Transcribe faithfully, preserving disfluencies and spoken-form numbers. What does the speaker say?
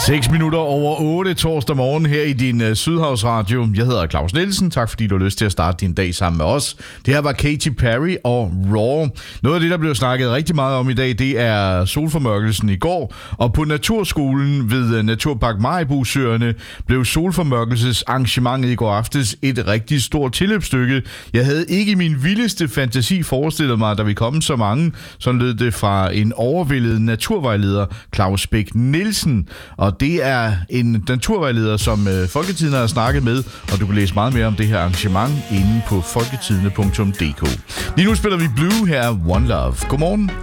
seks minutter over otte torsdag morgen her i din uh, Sydhavsradio. Jeg hedder Claus Nielsen. Tak fordi du har lyst til at starte din dag sammen med os. Det her var Katy Perry og Raw. Noget af det, der blev snakket rigtig meget om i dag, det er solformørkelsen i går. Og på Naturskolen ved uh, Naturpark Maribo-søerne blev solformørkelsesarrangementet i går aftes et rigtig stort tilløbsstykke. Jeg havde ikke i min vildeste fantasi forestillet mig, at der ville komme så mange. Sådan lød det fra en overvældet naturvejleder, Claus Bæk Nielsen. Og det er en naturvejleder, som øh, Folketidende har snakket med, og du kan læse meget mere om det her arrangement inde på folketidende punktum d k. Lige nu spiller vi Blue her, One Love. Godmorgen.